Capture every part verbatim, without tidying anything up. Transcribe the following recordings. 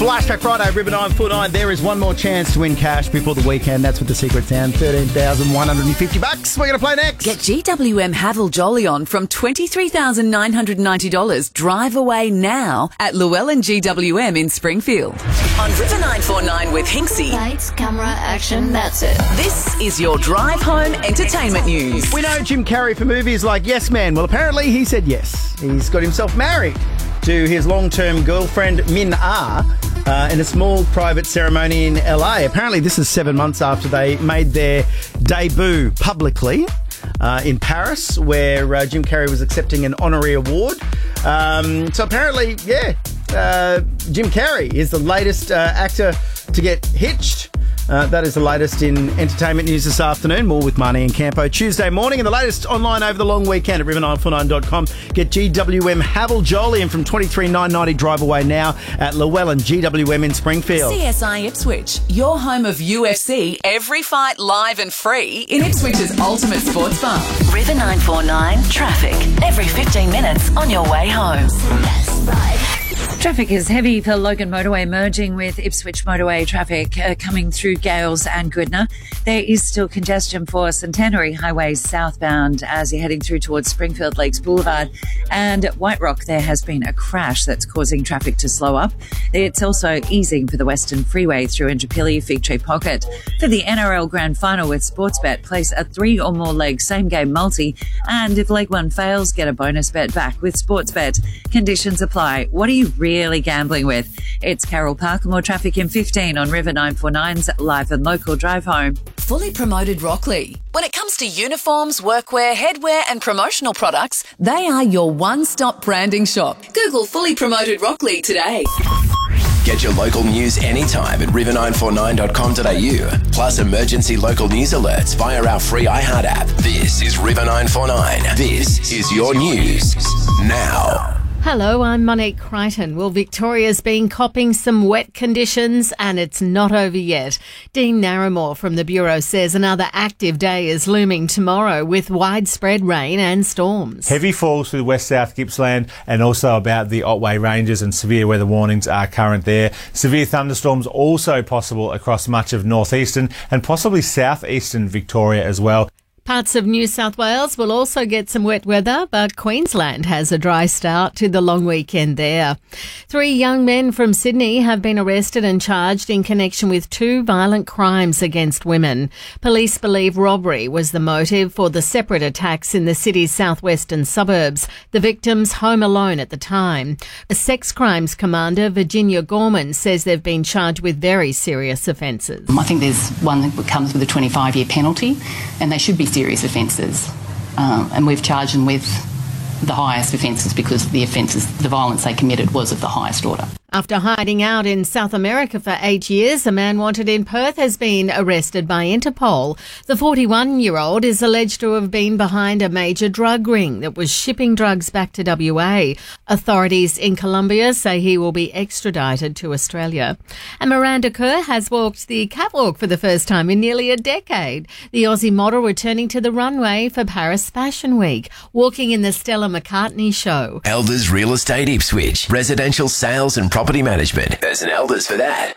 Flashback Friday, River nine four nine. There is one more chance to win cash before the weekend. That's with the Secret Sound. thirteen thousand one hundred fifty bucks. We're going to play next. Get G W M Haval Jolyon from twenty-three thousand nine hundred ninety dollars. Drive away now at Llewellyn G W M in Springfield. On River nine four nine with Hinksy. Lights, camera, action, that's it. This is your drive home entertainment news. We know Jim Carrey for movies like Yes Man. Well, apparently he said yes. He's got himself married to his long-term girlfriend, Min Ah, uh, in a small private ceremony in L A. Apparently this is seven months after they made their debut publicly uh, in Paris, where uh, Jim Carrey was accepting an honorary award. Um, so apparently, yeah, uh, Jim Carrey is the latest uh, actor to get hitched. Uh, that is the latest in entertainment news this afternoon. More with Marnie and Campo Tuesday morning, and the latest online over the long weekend at river nine four nine dot com. Get G W M Haval Jolyon from twenty-three thousand nine hundred ninety. Drive away now at Llewellyn G W M in Springfield. C S I Ipswich, your home of U F C, every fight live and free in Ipswich's ultimate sports bar. River nine four nine traffic every fifteen minutes on your way home. Best ride. Traffic is heavy for Logan Motorway, merging with Ipswich Motorway traffic uh, coming through Gales and Goodna. There is still congestion for Centenary Highway southbound as you're heading through towards Springfield Lakes Boulevard. And at White Rock, there has been a crash that's causing traffic to slow up. It's also easing for the Western Freeway through Indooroopilly, Fig Tree Pocket. For the N R L Grand Final with Sportsbet, place a three or more leg same game multi. And if leg one fails, get a bonus bet back with Sportsbet. Conditions apply. What are you really gambling with? It's Carol Parker. More traffic in fifteen on River nine four nine's live and local drive home. Fully promoted Rockley. When it comes to uniforms, workwear, headwear and promotional products, they are your one-stop branding shop. Google Fully Promoted Rockley today. Get your local news anytime at river nine four nine dot com dot a u. Plus emergency local news alerts via our free iHeart app. This is River nine four nine. This is your news now. Hello, I'm Monique Crichton. Well, Victoria's been copping some wet conditions and it's not over yet. Dean Narramore from the Bureau says another active day is looming tomorrow with widespread rain and storms. Heavy falls through west-south Gippsland and also about the Otway Ranges, and severe weather warnings are current there. Severe thunderstorms also possible across much of northeastern and possibly southeastern Victoria as well. Parts of New South Wales will also get some wet weather, but Queensland has a dry start to the long weekend there. Three young men from Sydney have been arrested and charged in connection with two violent crimes against women. Police believe robbery was the motive for the separate attacks in the city's southwestern suburbs, the victims home alone at the time. A sex crimes commander, Virginia Gorman, says they've been charged with very serious offences. I think there's one that comes with a twenty-five year penalty, and they should be serious offences, um, and we've charged them with the highest offences because the offences, the violence they committed was of the highest order. After hiding out in South America for eight years, a man wanted in Perth has been arrested by Interpol. The forty-one-year-old is alleged to have been behind a major drug ring that was shipping drugs back to W A. Authorities in Colombia say he will be extradited to Australia. And Miranda Kerr has walked the catwalk for the first time in nearly a decade. The Aussie model returning to the runway for Paris Fashion Week, walking in the Stella McCartney show. Elders Real Estate Ipswich. Residential sales and property management. There's an Elders for that.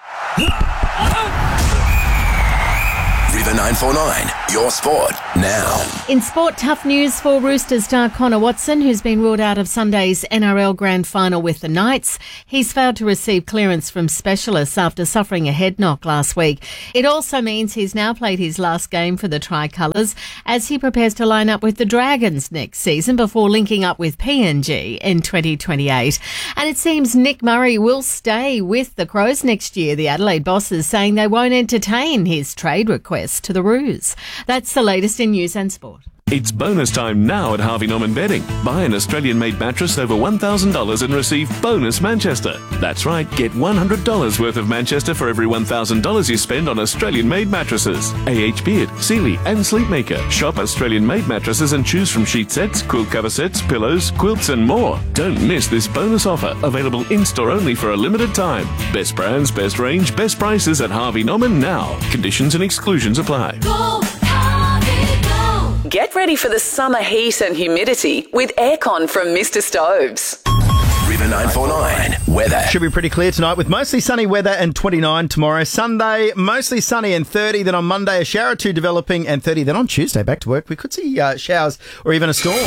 River nine four nine, your sport now. In sport, tough news for Roosters star Connor Watson, who's been ruled out of Sunday's N R L Grand Final with the Knights. He's failed to receive clearance from specialists after suffering a head knock last week. It also means he's now played his last game for the Tricolours as he prepares to line up with the Dragons next season before linking up with P N G in twenty twenty-eight. And it seems Nick Murray will stay with the Crows next year. The Adelaide bosses saying they won't entertain his trade request to the Roos. That's the latest in news and sport. It's bonus time now at Harvey Norman Bedding. Buy an Australian-made mattress over one thousand dollars and receive bonus Manchester. That's right, get one hundred dollars worth of Manchester for every one thousand dollars you spend on Australian-made mattresses. A H Beard, Sealy and Sleepmaker. Shop Australian-made mattresses and choose from sheet sets, quilt cover sets, pillows, quilts and more. Don't miss this bonus offer, available in-store only for a limited time. Best brands, best range, best prices at Harvey Norman now. Conditions and exclusions apply. Go, Harvey, go. Get ready for the summer heat and humidity with aircon from Mister Stoves. River nine four nine. Weather. Should be pretty clear tonight with mostly sunny weather and twenty-nine tomorrow. Sunday, mostly sunny and thirty. Then on Monday, a shower or two developing and thirty. Then on Tuesday, back to work. We could see uh, showers or even a storm.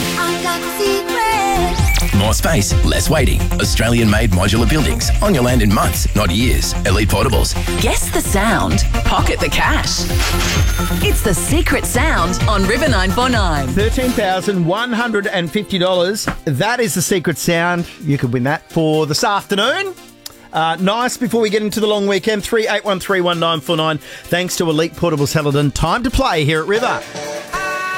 More space, less waiting. Australian-made modular buildings on your land in months, not years. Elite Portables. Guess the sound. Pocket the cash. It's the secret sound on River nine four nine. thirteen thousand one hundred fifty dollars. That is the secret sound. You could win that for this afternoon. Uh, nice before we get into the long weekend. three eight one three one nine four nine. Thanks to Elite Portables Helidon. Time to play here at River.